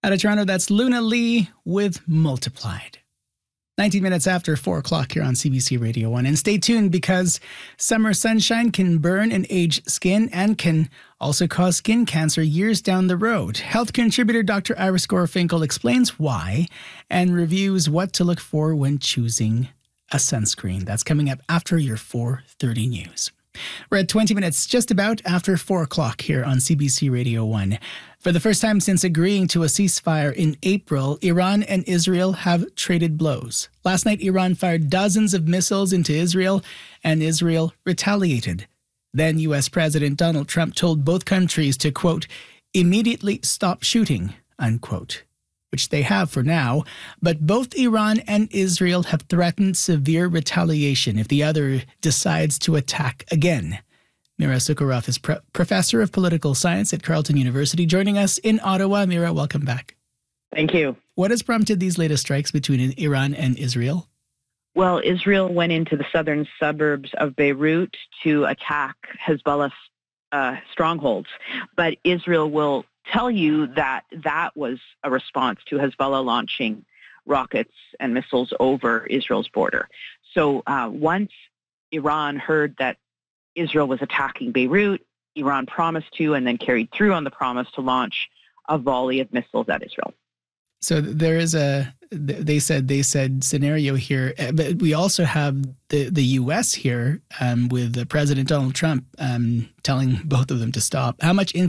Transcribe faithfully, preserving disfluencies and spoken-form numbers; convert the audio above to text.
Out of Toronto, that's Luna Lee with Multiplied. nineteen minutes after four o'clock here on C B C Radio one. And stay tuned because summer sunshine can burn and age skin and can also cause skin cancer years down the road. Health contributor Doctor Iris Gorfinkel explains why and reviews what to look for when choosing a sunscreen. That's coming up after your four thirty news. We're at twenty minutes just about after four o'clock here on C B C Radio one. For the first time since agreeing to a ceasefire in April, Iran and Israel have traded blows. Last night, Iran fired dozens of missiles into Israel, and Israel retaliated. Then U S President Donald Trump told both countries to, quote, immediately stop shooting, unquote, which they have for now. But both Iran and Israel have threatened severe retaliation if the other decides to attack again. Mira Sukharov is pre- professor of political science at Carleton University, joining us in Ottawa. Mira, welcome back. Thank you. What has prompted these latest strikes between Iran and Israel? Well, Israel went into the southern suburbs of Beirut to attack Hezbollah's uh, strongholds. But Israel will tell you that that was a response to Hezbollah launching rockets and missiles over Israel's border. So uh, once Iran heard that Israel was attacking Beirut, Iran promised to and then carried through on the promise to launch a volley of missiles at Israel. So there is a, they said, they said scenario here, but we also have the, the U S here um, with President Donald Trump um, telling both of them to stop. How much influence